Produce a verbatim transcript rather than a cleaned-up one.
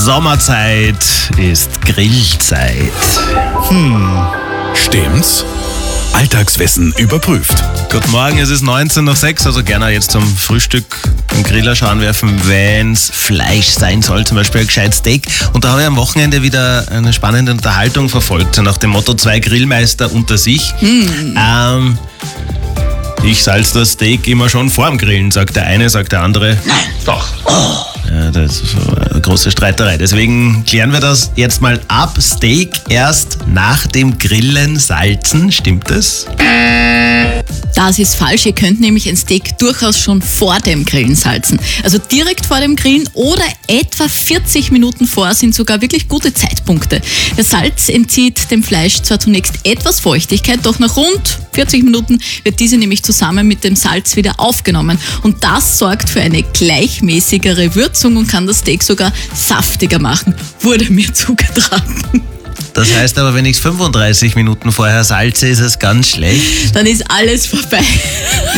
Sommerzeit ist Grillzeit. Hm, stimmt's? Alltagswissen überprüft. Guten Morgen, es ist neunzehn nach sechs, also gerne jetzt zum Frühstück einen Griller schauen werfen, wenn's Fleisch sein soll, zum Beispiel ein gescheites Steak. Und da habe ich am Wochenende wieder eine spannende Unterhaltung verfolgt, nach dem Motto zwei Grillmeister unter sich. Mm. Ähm, ich salz das Steak immer schon vorm Grillen, sagt der eine, sagt der andere. Nein, doch. Oh. Ja, das ist eine große Streiterei. Deswegen klären wir das jetzt mal ab. Steak erst nach dem Grillen salzen, stimmt das? Das ist falsch. Ihr könnt nämlich ein Steak durchaus schon vor dem Grillen salzen. Also direkt vor dem Grillen oder etwa vierzig Minuten vor sind sogar wirklich gute Zeitpunkte. Das Salz entzieht dem Fleisch zwar zunächst etwas Feuchtigkeit, doch nach rund vierzig Minuten wird diese nämlich zusammen mit dem Salz wieder aufgenommen. Und das sorgt für eine gleichmäßigere Würzung und kann das Steak sogar saftiger machen. Wurde mir zugetragen. Das heißt aber, wenn ich es fünfunddreißig Minuten vorher salze, ist es ganz schlecht. Dann ist alles vorbei.